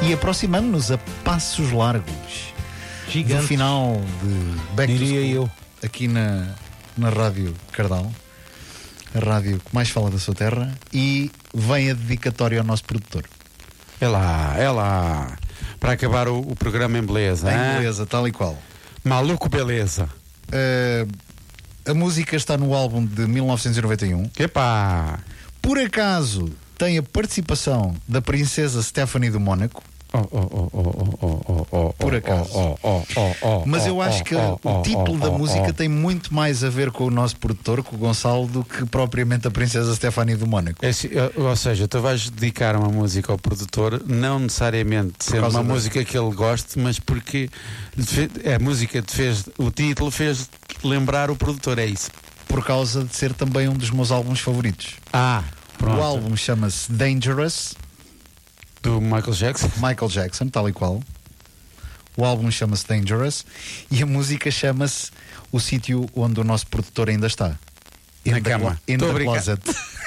E aproximamos-nos a passos largos Gigante. do final de Back to Diria School, eu. aqui na Rádio Cardal, a rádio que mais fala da sua terra, e vem a dedicatória ao nosso produtor. É lá. Para acabar o programa em beleza. Em beleza, tal e qual. Maluco beleza. A música está no álbum de 1991. Epá! Por acaso tem a participação da princesa Stephanie do Mónaco. Por acaso. Mas eu acho que o título da música tem muito mais a ver com o nosso produtor, com o Gonçalo, do que propriamente a princesa Stephanie do Mónaco. Ou seja, tu vais dedicar uma música ao produtor, não necessariamente sendo uma música que ele goste, mas porque a música te fez, o título fez lembrar o produtor, é isso. Por causa de ser também um dos meus álbuns favoritos. Pronto. O álbum chama-se Dangerous, do Michael Jackson, tal e qual. O álbum chama-se Dangerous e a música chama-se O Sítio Onde o Nosso Produtor Ainda Está. Na cama. In the closet.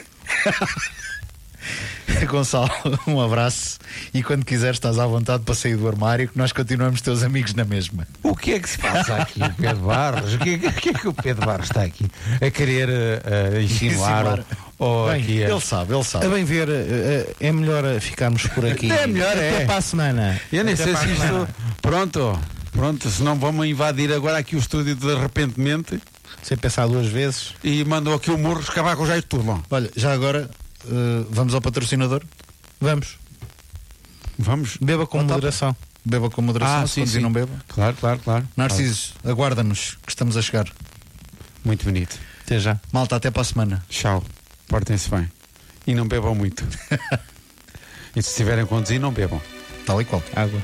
Gonçalo, um abraço, e quando quiseres estás à vontade para sair do armário, que nós continuamos teus amigos na mesma. O que é que se passa aqui, Pedro Barros? O que é que o Pedro Barros está aqui a querer insinuar? Bem, ele sabe. A bem ver, é melhor ficarmos por aqui. É melhor, até para a semana. Eu nem sei se isto... Pronto, senão vamos invadir agora aqui o estúdio de repentemente. Sem pensar duas vezes. E mandou aqui o murro escavar com o jeito tudo. Bom. Olha, já agora vamos ao patrocinador? Vamos. Beba com moderação. Beba com moderação, sim. não beba. Claro. Narciso, aguarda-nos, que estamos a chegar. Muito bonito. Até já. Malta, até para a semana. Tchau. Portem-se bem. E não bebam muito. E se estiverem a conduzir, não bebam. Tal e qual. Água.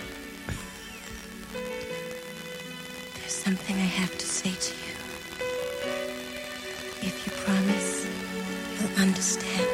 There's something I have to say to you. If you promise, you'll understand.